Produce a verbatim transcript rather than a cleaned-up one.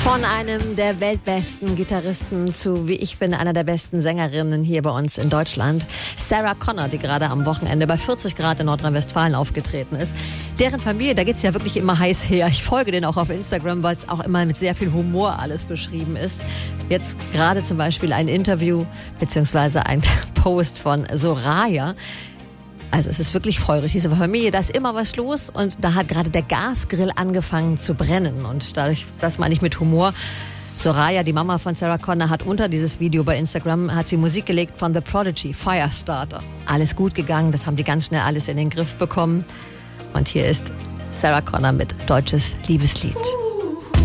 Von einem der weltbesten Gitarristen zu, wie ich finde, einer der besten Sängerinnen hier bei uns in Deutschland. Sarah Connor, die gerade am Wochenende bei vierzig Grad in Nordrhein-Westfalen aufgetreten ist. Deren Familie, da geht's ja wirklich immer heiß her. Ich folge denen auch auf Instagram, weil es auch immer mit sehr viel Humor alles beschrieben ist. Jetzt gerade zum Beispiel ein Interview beziehungsweise ein Post von Soraya. Also es ist wirklich feurig, diese Familie, da ist immer was los und da hat gerade der Gasgrill angefangen zu brennen und dadurch, das meine ich mit Humor. Soraya, die Mama von Sarah Connor, hat unter dieses Video bei Instagram, hat sie Musik gelegt von The Prodigy, Firestarter. Alles gut gegangen, das haben die ganz schnell alles in den Griff bekommen und hier ist Sarah Connor mit Deutsches Liebeslied.